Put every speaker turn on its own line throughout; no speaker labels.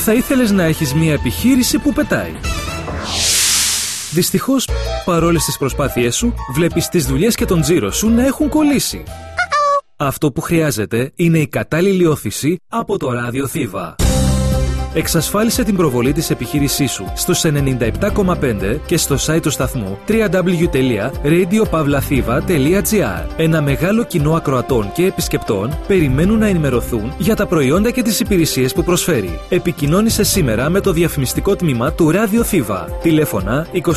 Θα ήθελες να έχεις μια επιχείρηση που πετάει. Δυστυχώς, παρόλες τις προσπάθειές σου, βλέπεις τις δουλειές και τον τζίρο σου να έχουν κολλήσει. Αυτό που χρειάζεται είναι η κατάλληλη όθηση από το ράδιο Θήβα. Εξασφάλισε την προβολή της επιχείρησής σου στους 97,5 και στο site του σταθμού www.radiopavlathiva.gr. Ένα μεγάλο κοινό ακροατών και επισκεπτών περιμένουν να ενημερωθούν για τα προϊόντα και τις υπηρεσίες που προσφέρει. Επικοινώνησε σήμερα με το διαφημιστικό τμήμα του Ράδιο Θήβα. Τηλέφωνα 22620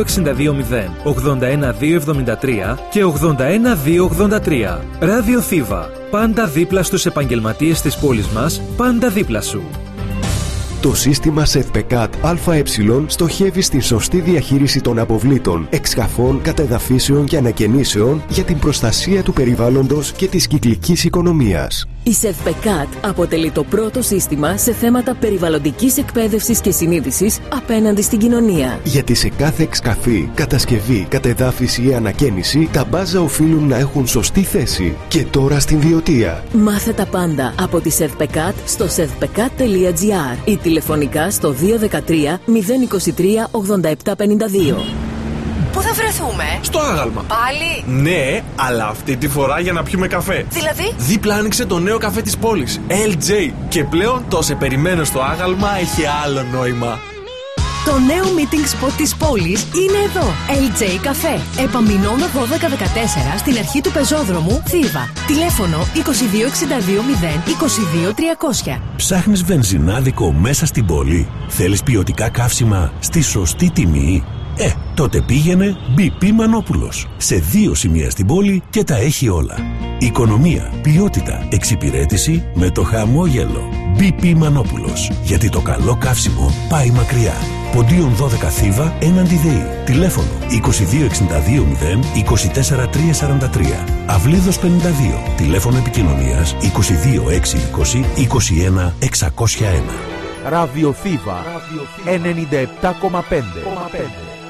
81273 και 81283. Ράδιο Θήβα. Πάντα δίπλα στους επαγγελματίες της πόλης μας, πάντα δίπλα σου.
Το σύστημα ΣΕΔΠΕΚΑΤ ΑΕ στοχεύει στην σωστή διαχείριση των αποβλήτων, εξκαφών, κατεδαφίσεων και ανακαινήσεων για την προστασία του περιβάλλοντος και της κυκλικής οικονομίας.
Η ΣΕΔΠΕΚΑΤ αποτελεί το πρώτο σύστημα σε θέματα περιβαλλοντικής εκπαίδευσης και συνείδησης απέναντι στην κοινωνία.
Γιατί σε κάθε εξκαφή, κατασκευή, κατεδάφιση ή ανακαίνιση, τα μπάζα οφείλουν να έχουν σωστή θέση. Και τώρα στην Βιωτία.
Μάθε τα πάντα από τη ΣΕΔΠΕΚΑΤ στο sedpekat.gr ή τηλεφωνικά στο 213 023 8752.
Πού θα βρεθούμε?
Στο άγαλμα.
Πάλι?
Ναι, αλλά αυτή τη φορά για να πιούμε καφέ.
Δηλαδή?
Δίπλα άνοιξε το νέο καφέ της πόλης, LJ. Και πλέον το σε περιμένω στο άγαλμα έχει άλλο νόημα.
Το νέο meeting spot της πόλης είναι εδώ. LJ Café. Επαμεινώνα 1214 στην αρχή του πεζόδρομου Θήβα. Τηλέφωνο 2262 0 22 300.
Ψάχνεις βενζινάδικο μέσα στην πόλη? Θέλεις ποιοτικά καύσιμα στη σωστή τιμή? Τότε πήγαινε BP Μανόπουλος. Σε 2 σημεία στην πόλη και τα έχει όλα. Οικονομία, ποιότητα, εξυπηρέτηση με το χαμόγελο. BP Μανόπουλος. Γιατί το καλό καύσιμο πάει μακριά. Ποντίων 12 Θήβα έναντι ΔΕΗ. Τηλέφωνο 2262 0 24 343. Αυλίδος 52. Τηλέφωνο επικοινωνίας 22 620 21 601.
Ράδιο Θήβα 97,5.